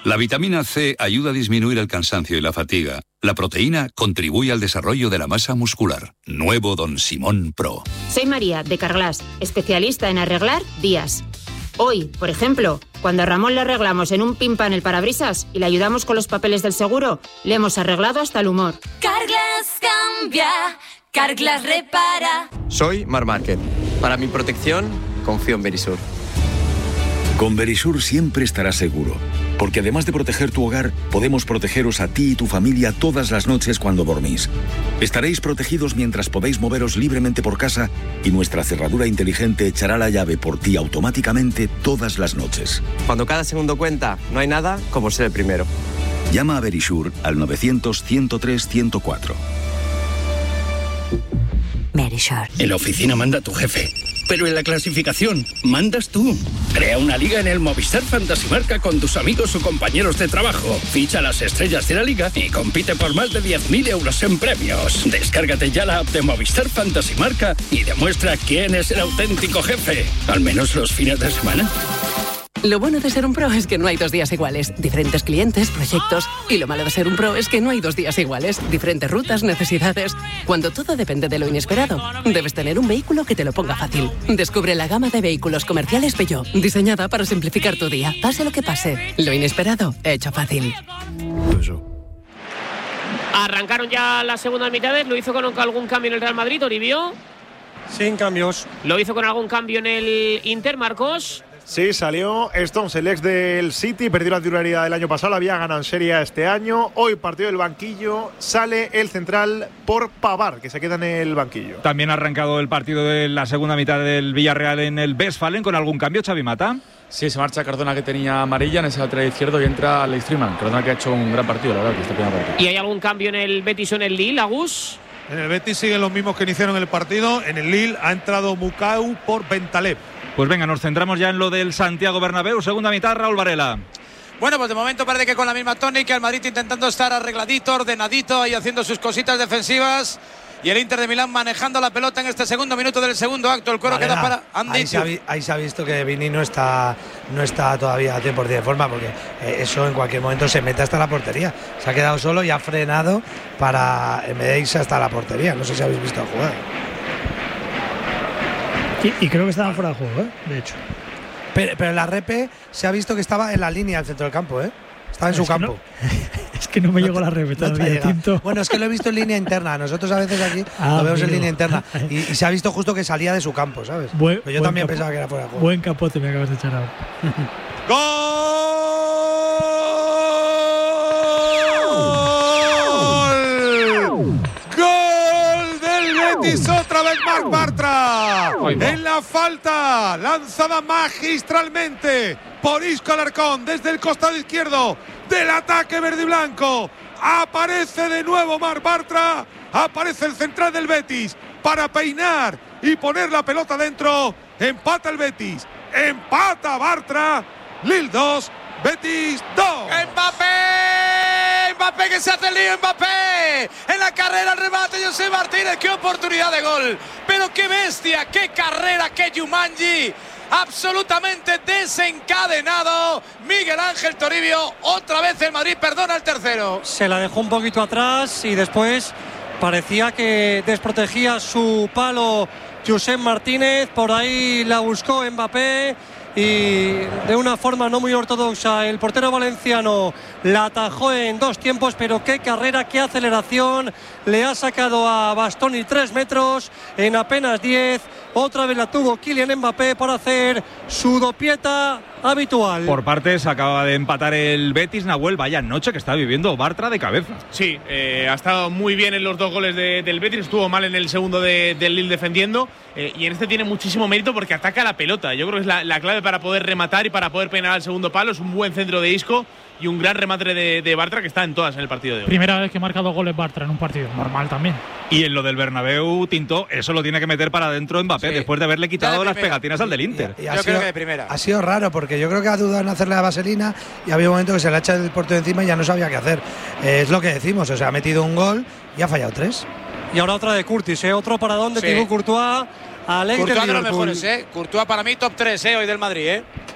La vitamina C ayuda a disminuir el cansancio y la fatiga. La proteína contribuye al desarrollo de la masa muscular. Nuevo Don Simón Pro. Soy María, de Carglass, especialista en arreglar días. Hoy, por ejemplo, cuando a Ramón le arreglamos en un pimpan el parabrisas y le ayudamos con los papeles del seguro, le hemos arreglado hasta el humor. Carglass cambia, Carglass repara. Soy Mar Márquez. Para mi protección, confío en Verisur. Con Verisur siempre estarás seguro, porque además de proteger tu hogar, podemos protegeros a ti y tu familia todas las noches cuando dormís. Estaréis protegidos mientras podéis moveros libremente por casa y nuestra cerradura inteligente echará la llave por ti automáticamente todas las noches. Cuando cada segundo cuenta, no hay nada como ser el primero. Llama a Verisur al 900-103-104. Verisur. En la oficina manda tu jefe, pero en la clasificación mandas tú. Crea una liga en el Movistar Fantasy Marca con tus amigos o compañeros de trabajo. Ficha las estrellas de la liga y compite por más de 10.000 euros en premios. Descárgate ya la app de Movistar Fantasy Marca y demuestra quién es el auténtico jefe. Al menos los fines de semana. Lo bueno de ser un pro es que no hay 2 días iguales. Diferentes clientes, proyectos. Y lo malo de ser un pro es que no hay 2 días iguales. Diferentes rutas, necesidades. Cuando todo depende de lo inesperado, debes tener un vehículo que te lo ponga fácil. Descubre la gama de vehículos comerciales Peugeot, diseñada para simplificar tu día. Pase lo que pase, lo inesperado, hecho fácil. Arrancaron ya las segundas mitades. Lo hizo con algún cambio en el Real Madrid, Toribio. Sin cambios. Lo hizo con algún cambio en el Inter, Marcos. Sí, salió Stones, el ex del City, perdió la titularidad del año pasado, había ganado en Serie A este año. Hoy partido del banquillo, sale el central por Pavard, que se queda en el banquillo. También ha arrancado el partido de la segunda mitad del Villarreal en el Westfalen con algún cambio, Xavi Mata. Sí, se marcha Cardona, que tenía amarilla en ese lateral izquierdo, y entra Alex Freeman. Cardona, que ha hecho un gran partido, la verdad, que este primer partido. ¿Y hay algún cambio en el Betis o en el Lille, Agus? En el Betis siguen los mismos que iniciaron el partido. En el Lille ha entrado Mukau por Bentaleb. Pues venga, nos centramos ya en lo del Santiago Bernabéu. Segunda mitad, Raúl Varela. Bueno, pues de momento parece que con la misma tónica, el Madrid intentando estar arregladito, ordenadito y haciendo sus cositas defensivas. Y el Inter de Milán manejando la pelota en este segundo minuto del segundo acto. El cuero queda para Andy. Ahí se ha visto que Vini no está todavía a 100% de forma, porque eso en cualquier momento se mete hasta la portería. Se ha quedado solo y ha frenado para en vez de irse hasta la portería. No sé si habéis visto la jugada. Y creo que estaban fuera de juego, de hecho. Pero la repe se ha visto que estaba en la línea del centro del campo, Estaba en su campo. Es que no me llegó la repe todavía, Tinto. Bueno, es que lo he visto en línea interna. Nosotros a veces aquí lo vemos en línea interna. Y se ha visto justo que salía de su campo, ¿sabes? Pero yo también pensaba que era fuera de juego. Buen capote me acabas de echar ahora. Otra vez Marc Bartra en la falta lanzada magistralmente por Isco Alarcón desde el costado izquierdo del ataque verde y blanco. Aparece de nuevo Marc Bartra, aparece el central del Betis para peinar y poner la pelota dentro. Empata el Betis, empata Bartra. Lille 2, Betis 2. Mbappé que se hace el lío, Mbappé en la carrera, el remate, José Martínez, qué oportunidad de gol, pero qué bestia, qué carrera, qué Jumanji, absolutamente desencadenado. Miguel Ángel Toribio, otra vez el Madrid perdona el tercero. Se la dejó un poquito atrás y después parecía que desprotegía su palo José Martínez, por ahí la buscó Mbappé y de una forma no muy ortodoxa el portero valenciano la atajó en 2 tiempos, pero qué carrera, qué aceleración, le ha sacado a Bastoni 3 metros en apenas 10, otra vez la tuvo Kylian Mbappé para hacer su dopieta habitual. Por partes, acaba de empatar el Betis. Nahuel, vaya noche que está viviendo Bartra de cabeza. Sí, ha estado muy bien en los 2 goles del Betis, estuvo mal en el segundo del Lille defendiendo, y en este tiene muchísimo mérito porque ataca la pelota. Yo creo que es la clave para poder rematar y para poder peinar al segundo palo. Es un buen centro de Isco y un gran remate de Bartra, que está en todas en el partido de hoy. Primera vez que marca 2 goles Bartra en un partido, normal también. Y en lo del Bernabéu, Tinto, eso lo tiene que meter para adentro Mbappé, después de haberle quitado las pegatinas al del Inter. Yo creo que de primera. Ha sido raro, porque yo creo que ha dudado en hacerle la vaselina y había un momento que se le ha echado el portero encima y ya no sabía qué hacer. Es lo que decimos, o sea, ha metido un gol y ha fallado 3. Y ahora otra de Curtis, otro paradón de Thibaut Courtois. Courtois de los mejores, Courtois para mí top 3, hoy del Madrid,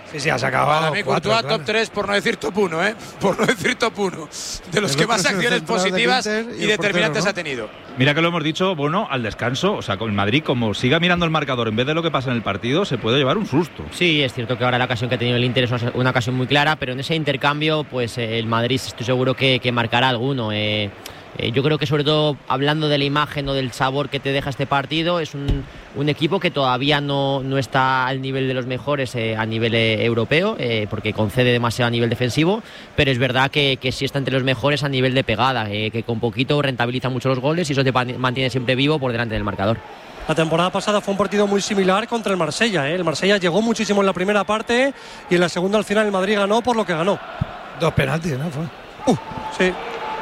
Sí, ha sacado. Para mí, 4, Courtois claro. top 3, por no decir top 1, ¿eh? Por no decir top 1. De los que más acciones positivas y determinantes ha tenido. Mira que lo hemos dicho, bueno, al descanso, o sea, con el Madrid, como siga mirando el marcador en vez de lo que pasa en el partido, se puede llevar un susto. Sí, es cierto que ahora la ocasión que ha tenido el Inter es una ocasión muy clara, pero en ese intercambio, pues el Madrid estoy seguro que marcará alguno. Yo creo que sobre todo hablando de la imagen o del sabor que te deja este partido, es un equipo que todavía no está al nivel de los mejores a nivel europeo, porque concede demasiado a nivel defensivo, pero es verdad que sí está entre los mejores a nivel de pegada, que con poquito rentabiliza mucho los goles y eso te mantiene siempre vivo por delante del marcador. La temporada pasada fue un partido muy similar contra el Marsella. El Marsella llegó muchísimo en la primera parte y en la segunda al final el Madrid ganó por lo que ganó. 2 penaltis, ¿no? Sí.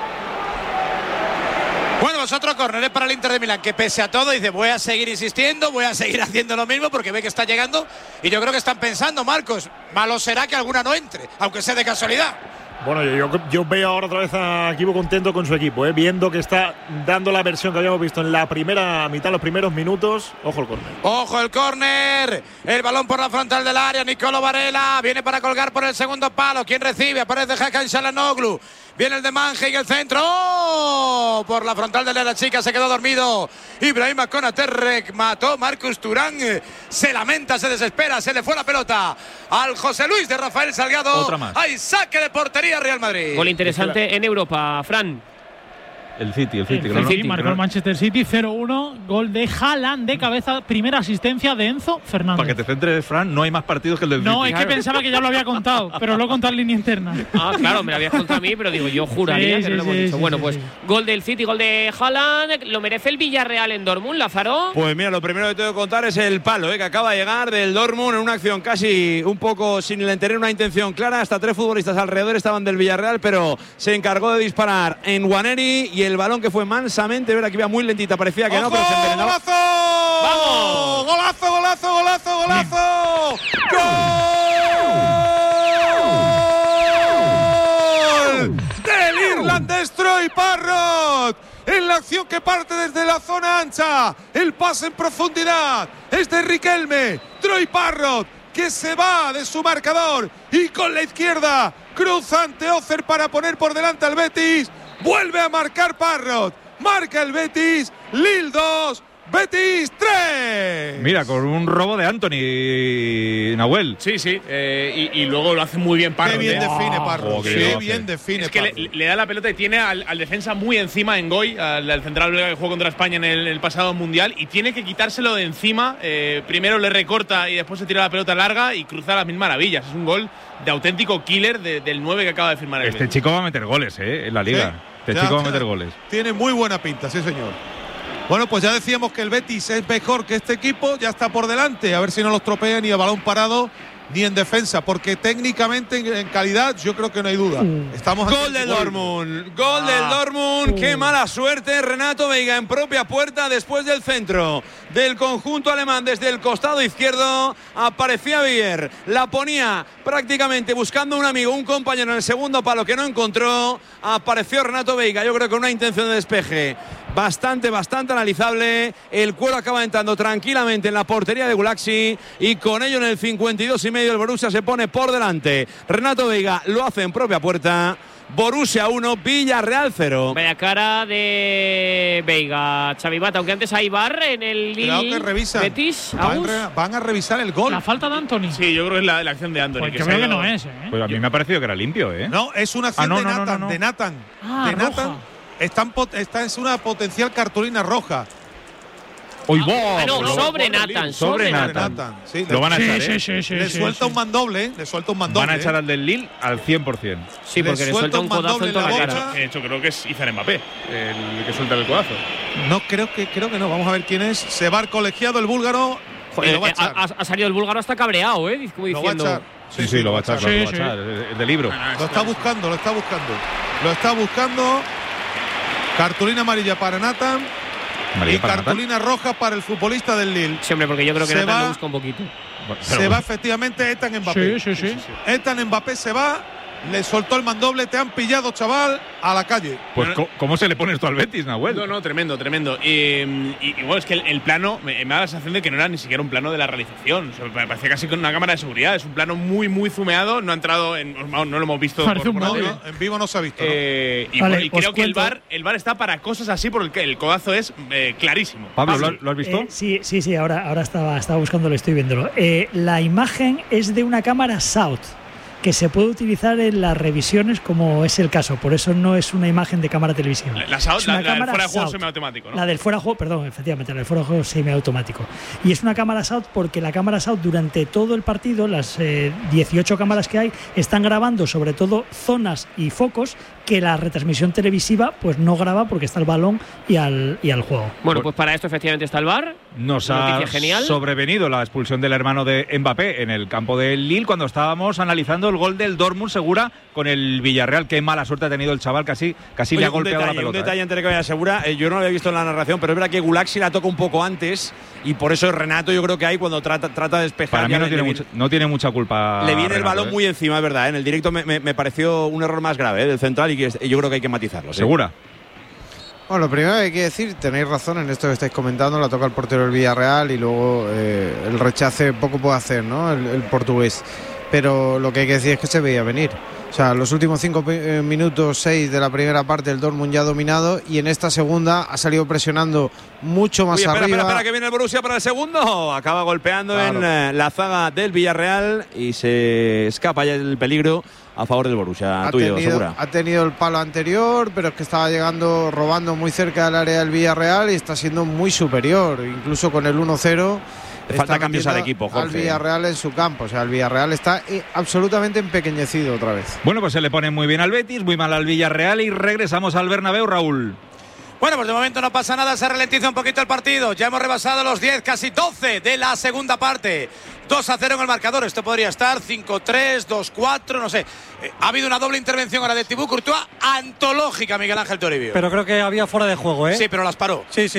Bueno, pues otro córner para el Inter de Milán, que pese a todo dice, voy a seguir insistiendo, voy a seguir haciendo lo mismo porque ve que está llegando y yo creo que están pensando, Marcos, malo será que alguna no entre, aunque sea de casualidad. Bueno, yo veo ahora otra vez a Kibu contento con su equipo, viendo que está dando la versión que habíamos visto en la primera mitad, los primeros minutos. Ojo el córner. Ojo el córner, el balón por la frontal del área, Nicolo Varela viene para colgar por el segundo palo. ¿Quién recibe? Aparece Hakan Çalhanoğlu. Viene el de Manje y el centro. ¡Oh! Por la frontal de la chica se quedó dormido. Ibrahima Konaté mató. Marcus Thuram se lamenta, se desespera, se le fue la pelota al José Luis de Rafael Salgado. Otra más. Hay saque de portería Real Madrid. Gol interesante en Europa, Fran. El City. Sí, marcó el Manchester City 0-1, gol de Haaland de cabeza, primera asistencia de Enzo Fernández. Para que te centres, Fran, no hay más partidos que el del City. No, es que pensaba que ya lo había contado, pero lo he contado en línea interna. Ah, claro, me lo habías contado a mí, pero digo, yo juraría que no lo hemos dicho. Bueno, pues gol del City, gol de Haaland, lo merece el Villarreal en Dortmund, Lázaro. Pues mira, lo primero que tengo que contar es el palo que acaba de llegar del Dortmund en una acción casi un poco sin tener una intención clara. Hasta 3 futbolistas alrededor estaban del Villarreal, pero se encargó de disparar en Nwaneri y el balón que fue mansamente, ver aquí iba muy lentita, parecía que no, pero se envenenaba. ¡Golazo! ¡Vamos! ¡Golazo, golazo, golazo, golazo! ¡Gol! Del irlandés Troy Parrott. En la acción que parte desde la zona ancha. El pase en profundidad es de Riquelme. Troy Parrott, que se va de su marcador y con la izquierda cruza ante Ocer para poner por delante al Betis. Vuelve a marcar Parrott. Marca el Betis. Lille 2. Betis 3. Mira, con un robo de Anthony Nahuel. Sí. Y luego lo hace muy bien Parrott. Qué bien define Parrott. Qué bien define. Es que le da la pelota y tiene al defensa muy encima en Goy, al central belga que jugó contra España en el pasado mundial, y tiene que quitárselo de encima. Primero le recorta y después se tira la pelota larga y cruza las mil maravillas. Es un gol de auténtico killer del 9 que acaba de firmar el Este chico va a meter goles, en la liga. Sí, este chico va a meter goles. Tiene muy buena pinta, sí señor. Bueno, pues ya decíamos que el Betis es mejor que este equipo, ya está por delante, a ver si no los tropea ni a balón parado ni en defensa, porque técnicamente en calidad yo creo que no hay duda. Estamos Gol del Dortmund, gol del Dortmund, qué mala suerte, Renato Veiga en propia puerta después del centro del conjunto alemán desde el costado izquierdo, aparecía Villar, la ponía prácticamente buscando un amigo, un compañero en el segundo palo que no encontró, apareció Renato Veiga, yo creo que con una intención de despeje bastante analizable, el cuero acaba entrando tranquilamente en la portería de Gulaxi y con ello en el 52,5 el Borussia se pone por delante. Renato Veiga lo hace en propia puerta. Borussia 1, Villarreal 0. Vaya cara de Veiga, Xavi Bata, aunque antes hay VAR en el que revisan. Betis. Van a revisar el gol. La falta de Anthony. Sí, yo creo que es la acción de Anthony. Pues yo creo que no es, Pues a mí me ha parecido que era limpio, No, es una acción de Nathan. Ah, de Nathan. Esta es una potencial cartulina roja. Sobre Nathan. Sí, lo van a echar. Le suelta un mandoble. Van a echar al del Lille al 100%. Sí, porque le suelta un codazo en toda la cara. De hecho, creo que es Izan Mbappé el que suelta el codazo. No, creo que no. Vamos a ver quién es. Se va el colegiado, el búlgaro. Joder, ha salido el búlgaro hasta cabreado, como lo va a echar. Sí, lo va a echar. El de libro. Lo está buscando. Cartulina amarilla para Nathan. Y cartulina roja para el futbolista del Lille. Siempre, porque yo creo que Nathan lo busca un poquito. Se va efectivamente Ethan Mbappé. Sí. Ethan Mbappé se va le soltó el mandoble, te han pillado, chaval, a la calle. Pues ¿cómo se le pone esto al Betis, Nahuel? No, tremendo. Y bueno, es que el plano me da la sensación de que no era ni siquiera un plano de la realización. O sea, me parecía casi con una cámara de seguridad. Es un plano muy, muy zumeado. No ha entrado, no lo hemos visto. En vivo no se ha visto. ¿no? Y creo que el VAR está para cosas así porque el codazo es clarísimo. Pablo, ¿lo has visto? Sí, ahora estaba buscándolo, estoy viéndolo. La imagen es de una cámara South, que se puede utilizar en las revisiones como es el caso, por eso no es una imagen de cámara televisiva. La del fuera de juego semiautomático, ¿no? La del fuera de juego, perdón, efectivamente, la del fuera de juego semiautomático. Y es una cámara South porque la cámara South durante todo el partido, las 18 cámaras que hay, están grabando sobre todo zonas y focos que la retransmisión televisiva pues no graba porque está el balón y al juego. Bueno, pues para esto efectivamente está el VAR. Nos ha sobrevenido la expulsión del hermano de Mbappé en el campo del Lille cuando estábamos analizando el gol del Dortmund, Segura, con el Villarreal. Qué mala suerte ha tenido el chaval, casi le ha golpeado la pelota. Un detalle antes de que vaya Segura, yo no lo había visto en la narración, pero es verdad que Gulaxi la toca un poco antes y por eso Renato yo creo que ahí cuando trata de despejar… Para mí no tiene mucha culpa. Le viene Renato, el balón muy encima, es verdad. En el directo me pareció un error más grave del central y yo creo que hay que matizarlo. Segura. Bueno, lo primero que hay que decir, tenéis razón en esto que estáis comentando, la toca el portero del Villarreal y luego el rechace poco puede hacer, ¿no? El portugués. Pero lo que hay que decir es que se veía venir. O sea, los últimos 5 minutos, 6 de la primera parte, el Dortmund ya ha dominado y en esta segunda ha salido presionando mucho más arriba. Espera, que viene el Borussia para el segundo. Acaba golpeando en la zaga del Villarreal y se escapa ya el peligro a favor del Borussia. Ha tenido el palo anterior, pero es que estaba robando muy cerca del área del Villarreal y está siendo muy superior, incluso con el 1-0. Falta cambios al equipo, Jorge. Al Villarreal en su campo. O sea, el Villarreal está absolutamente empequeñecido otra vez. Bueno, pues se le pone muy bien al Betis, muy mal al Villarreal y regresamos al Bernabéu, Raúl. Bueno, pues de momento no pasa nada, se ralentiza un poquito el partido. Ya hemos rebasado los 10, casi 12 de la segunda parte. 2-0 en el marcador. Esto podría estar 5-3, 2-4, no sé. Ha habido una doble intervención ahora de Thibaut Courtois, antológica, Miguel Ángel Toribio. Pero creo que había fuera de juego, ¿eh? Sí, pero las paró. Sí.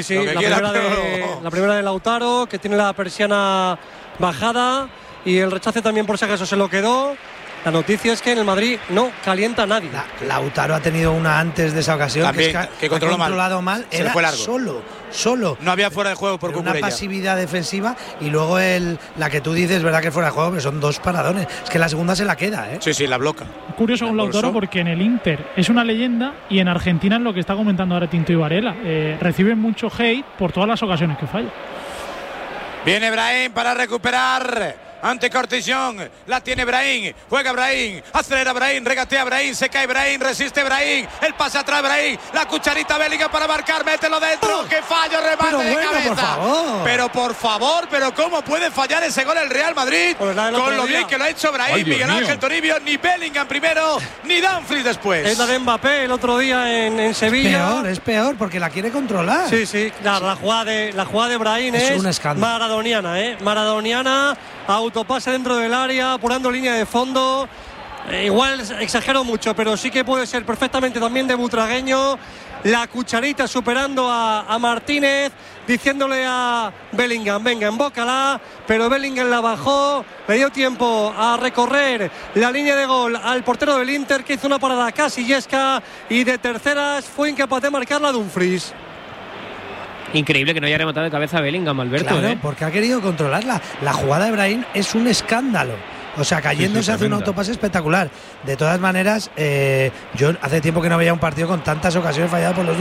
La primera de Lautaro, que tiene la persiana bajada, y el rechace también por si acaso se lo quedó. La noticia es que en el Madrid no calienta a nadie. Lautaro ha tenido una antes de esa ocasión también, que ha controlado mal. Se le fue largo. Solo. No había fuera de juego por Cucurella. Una pasividad defensiva y luego la que tú dices, verdad que fuera de juego, pero son 2 paradones. Es que la segunda se la queda, ¿eh? Sí, la bloca. Curioso con Lautaro porque en el Inter es una leyenda y en Argentina es lo que está comentando ahora Tinto y Varela. Recibe mucho hate por todas las ocasiones que falla. Viene Brahim para recuperar. Ante Cortillón, la tiene Brahim, juega Brahim, acelera Brahim, regatea Brahim, se cae Brahim, resiste Brahim, el pase atrás Brahim, la cucharita Bellingham para marcar, mételo dentro, ¡qué fallo, remate de cabeza! Por favor, pero ¿cómo puede fallar ese gol el Real Madrid? Con lo bien que lo ha hecho Brahim, Miguel Ángel Toribio, ni Bellingham primero, ni Dumfries después. Es la de Mbappé el otro día en Sevilla. Es peor, porque la quiere controlar. Sí, la jugada de Brahim es un escándalo. Maradoniana, autopase dentro del área, apurando línea de fondo. Igual exagero mucho, pero sí que puede ser perfectamente también de butragueño. La cucharita superando a Martínez, diciéndole a Bellingham, venga, embócala, pero Bellingham la bajó, le dio tiempo a recorrer la línea de gol al portero del Inter, que hizo una parada casi yesca, y de terceras fue incapaz de marcar la Dumfries. Increíble que no haya rematado de cabeza a Bellingham, Alberto. Claro, porque ha querido controlarla. La jugada de Brahim es un escándalo. O sea, cayendo se hace un autopase espectacular. De todas maneras, yo hace tiempo que no veía un partido con tantas ocasiones falladas por los